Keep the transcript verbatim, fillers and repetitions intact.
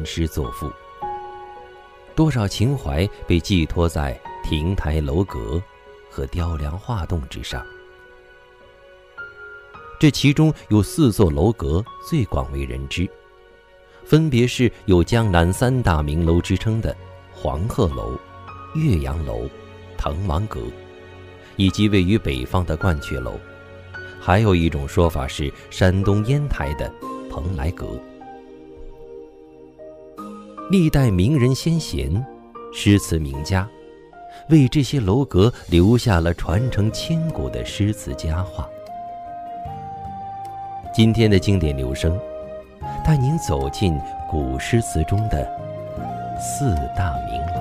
吟诗作赋，多少情怀被寄托在亭台楼阁和雕梁画栋之上。这其中有四座楼阁最广为人知，分别是有江南三大名楼之称的黄鹤楼、岳阳楼、滕王阁，以及位于北方的鹳雀楼。还有一种说法是山东烟台的蓬莱阁。历代名人先贤、诗词名家为这些楼阁留下了传承千古的诗词佳话。今天的经典留声，带您走进古诗词中的四大名楼。